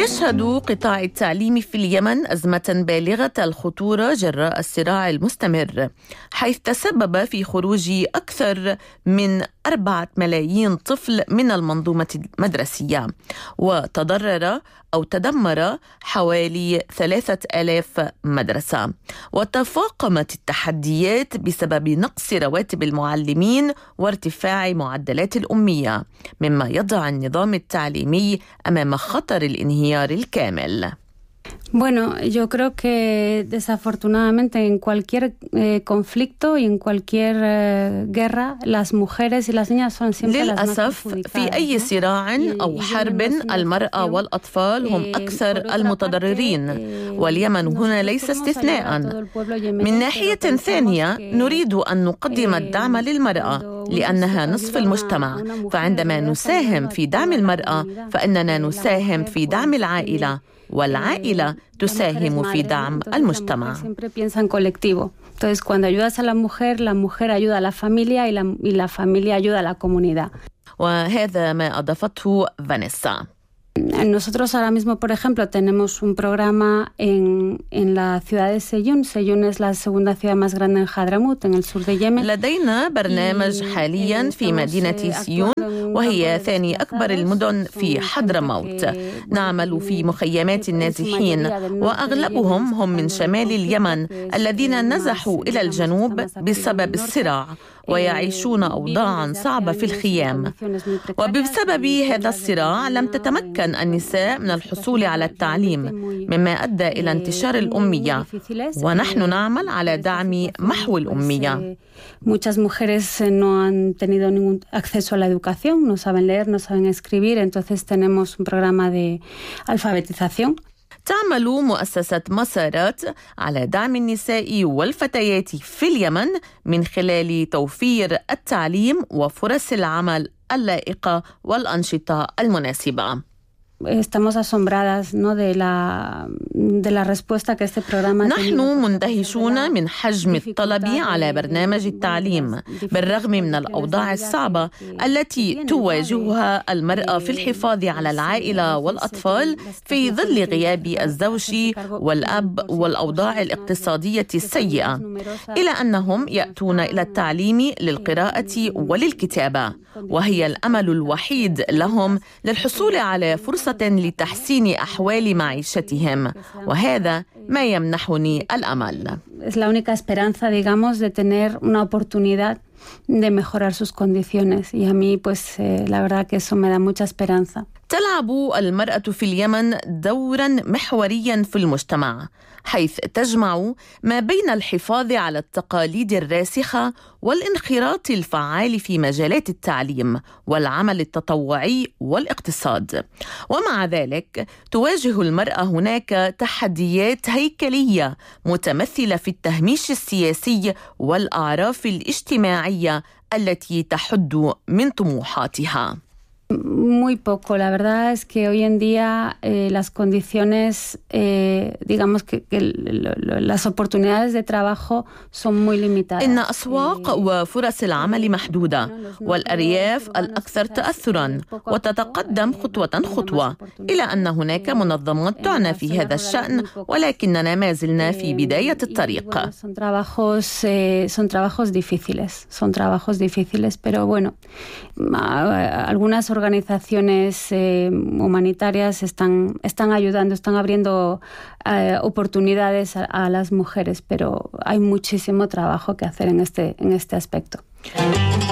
يشهد قطاع التعليم في اليمن أزمة بالغة الخطورة جراء الصراع المستمر، حيث تسبب في خروج أكثر من 4 ملايين طفل من المنظومة المدرسية، وتضرر أو تدمر حوالي 3000 مدرسة. وتفاقمت التحديات بسبب نقص رواتب المعلمين وارتفاع معدلات الأمية، مما يضع النظام التعليمي أمام خطر الانهيار الكامل. Bueno, yo creo que desafortunadamente en cualquier conflicto y en cualquier guerra, las mujeres y las niñas son siempre las más للأسف في أي صراع أو حرب المرأة والأطفال هم أكثر المتضررين، واليمن هنا ليس استثناء. من ناحية ثانية نريد أن نقدم الدعم للمرأة لأنها نصف المجتمع، فعندما نساهم في دعم المرأة فإننا نساهم في دعم العائلة، والعائلة تساهم في دعم المجتمع. Entonces, cuando ayudas a la mujer ayuda a la familia y la familia ayuda a la comunidad. وهذا ما أضافته فانيسا. Nosotros ahora mismo, por ejemplo, tenemos un programa en la ciudad de Seyun. Seyun es la segunda ciudad más grande en Hadramut, en el sur de Yemen. لدينا برنامج حاليا في مدينة سيون، وهي ثاني أكبر المدن في حضرموت. نعمل في مخيمات النازحين، وأغلبهم هم من شمال اليمن الذين نزحوا إلى الجنوب بسبب الصراع ويعيشون أوضاعا صعبة في الخيام. وبسبب هذا الصراع لم تتمكن النساء من الحصول على التعليم، مما أدى إلى انتشار الأمية، ونحن نعمل على دعم محو الأمية. Muchas mujeres no han tenido ningún acceso a la educación, no saben leer, no saben escribir, entonces tenemos un programa de alfabetización. تعمل مؤسسة مسارات على دعم النساء والفتيات في اليمن من خلال توفير التعليم وفرص العمل اللائقة والأنشطة المناسبة. Estamos asombradas, ¿no? de la respuesta que este programa. نحن مندهشون من حجم الطلب على برنامج التعليم بالرغم من الأوضاع الصعبة التي تواجهها المرأة في الحفاظ على العائلة والأطفال في ظل غياب الزوج والأب والأوضاع الاقتصادية السيئة، إلى أنهم يأتون إلى التعليم للقراءة وللكتابة، وهي الأمل الوحيد لهم للحصول على فرصة لتحسين أحوال معيشتهم، وهذا ما يمنحني الأمل. Es la única esperanza, digamos, de tener una oportunidad de mejorar sus condiciones, y a mí, pues, la verdad que eso me da mucha esperanza. تلعب المرأة في اليمن دورا محوريا في المجتمع، حيث تجمع ما بين الحفاظ على التقاليد الراسخة والانخراط الفعال في مجالات التعليم والعمل التطوعي والاقتصاد. ومع ذلك تواجه المرأة هناك تحديات هيكلية متمثلة في التهميش السياسي والأعراف الاجتماعية التي تحد من طموحاتها. Muy poco. La verdad es que hoy en día las condiciones, digamos que las oportunidades de trabajo son muy limitadas. إن أسواق وفرص العمل محدودة، والأرياف الأكثر تأثراً، وتتقدم خطوة خطوة، إلى أن هناك منظمات تعنى في هذا الشأن، ولكننا ما زلنا في بداية الطريق. Son trabajos difíciles, pero bueno, algunas organizaciones humanitarias están ayudando, están abriendo oportunidades a las mujeres, pero hay muchísimo trabajo que hacer en este aspecto.